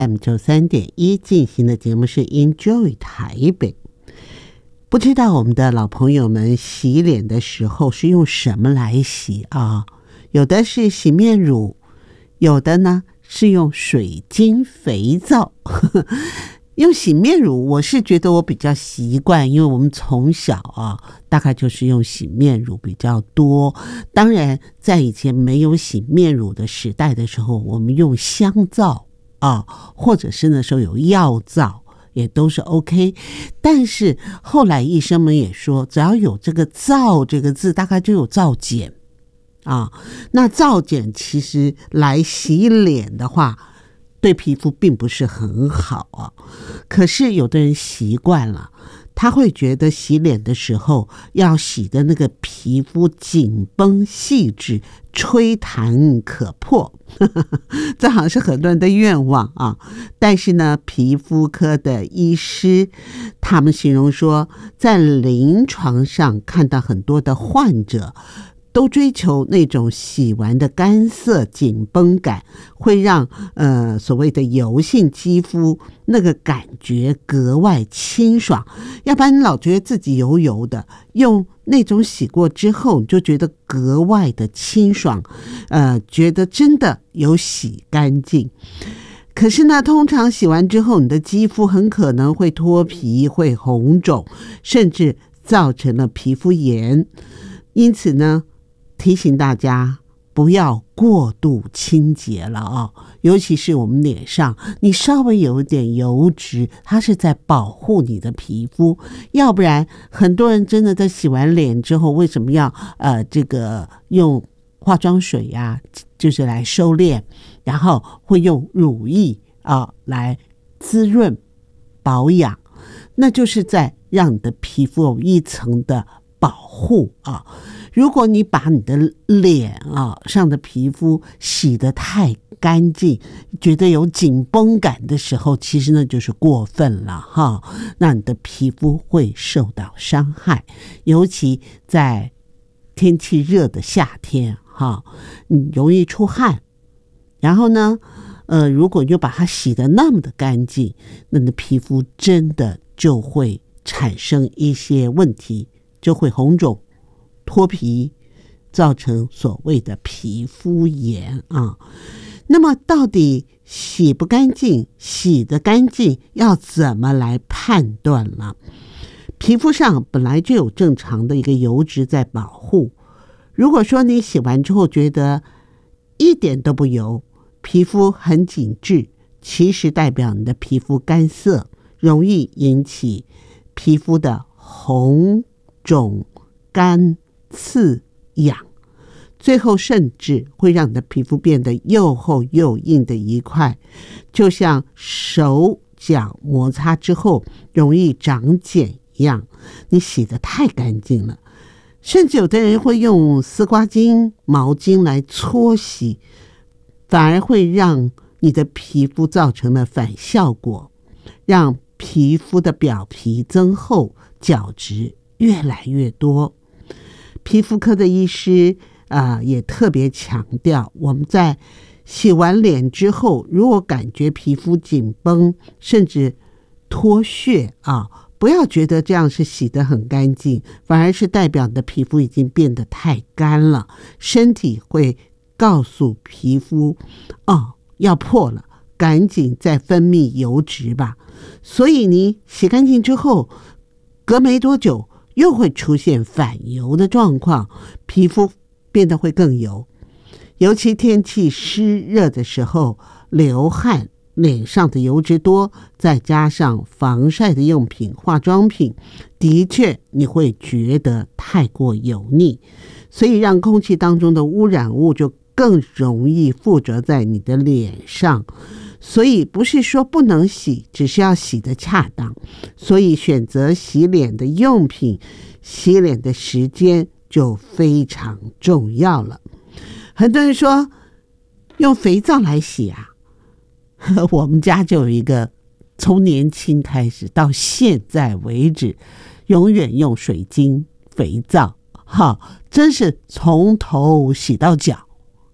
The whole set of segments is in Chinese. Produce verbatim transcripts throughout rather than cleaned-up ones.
M 九三点一进行的节目是 Enjoy 台北。不知道我们的老朋友们洗脸的时候是用什么来洗啊？有的是洗面乳，有的呢是用水晶肥皂。用洗面乳，我是觉得我比较习惯，因为我们从小啊，大概就是用洗面乳比较多。当然，在以前没有洗面乳的时代的时候，我们用香皂啊，或者是那时候有药皂，也都是 OK。但是后来医生们也说，只要有这个皂这个字，大概就有皂碱啊。那皂碱其实来洗脸的话，对皮肤并不是很好啊。可是有的人习惯了，他会觉得洗脸的时候要洗的那个皮肤紧绷细致，吹弹可破。这好像是很多人的愿望啊。但是呢，皮肤科的医师他们形容说，在临床上看到很多的患者都追求那种洗完的干涩紧绷感，会让呃所谓的油性肌肤那个感觉格外清爽。要不然你老觉得自己油油的，用那种洗过之后，你就觉得格外的清爽，呃，觉得真的有洗干净。可是呢，通常洗完之后，你的肌肤很可能会脱皮、会红肿，甚至造成了皮肤炎。因此呢，提醒大家不要过度清洁了啊！尤其是我们脸上，你稍微有一点油脂，它是在保护你的皮肤。要不然，很多人真的在洗完脸之后，为什么要呃这个用化妆水呀、啊，就是来收敛，然后会用乳液啊来滋润保养，那就是在让你的皮肤有一层的保护啊。如果你把你的脸啊上的皮肤洗得太干净，觉得有紧绷感的时候，其实那就是过分了哈。那你的皮肤会受到伤害，尤其在天气热的夏天哈，你容易出汗，然后呢，呃，如果你就把它洗得那么的干净，那你的皮肤真的就会产生一些问题，就会红肿、脱皮，造成所谓的皮肤炎啊。那么到底洗不干净、洗得干净要怎么来判断呢？皮肤上本来就有正常的一个油脂在保护，如果说你洗完之后觉得一点都不油，皮肤很紧致，其实代表你的皮肤干涩，容易引起皮肤的红肿、干、刺、痒，最后甚至会让你的皮肤变得又厚又硬的一块，就像手脚摩擦之后容易长茧一样。你洗得太干净了，甚至有的人会用丝瓜巾、毛巾来搓洗，反而会让你的皮肤造成了反效果，让皮肤的表皮增厚，角质越来越多。皮肤科的医师啊、呃，也特别强调，我们在洗完脸之后，如果感觉皮肤紧绷，甚至脱屑啊，不要觉得这样是洗得很干净，反而是代表你的皮肤已经变得太干了，身体会告诉皮肤，哦，要破了，赶紧再分泌油脂吧。所以你洗干净之后，隔没多久又会出现反油的状况，皮肤变得会更油。尤其天气湿热的时候，流汗，脸上的油脂多，再加上防晒的用品、化妆品，的确你会觉得太过油腻，所以让空气当中的污染物就更容易附着在你的脸上。所以不是说不能洗，只是要洗得恰当。所以选择洗脸的用品、洗脸的时间就非常重要了。很多人说用肥皂来洗啊，我们家就有一个从年轻开始到现在为止永远用水晶肥皂，哈，真是从头洗到脚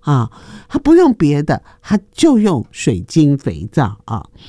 啊，他不用别的，他就用水晶肥皂啊。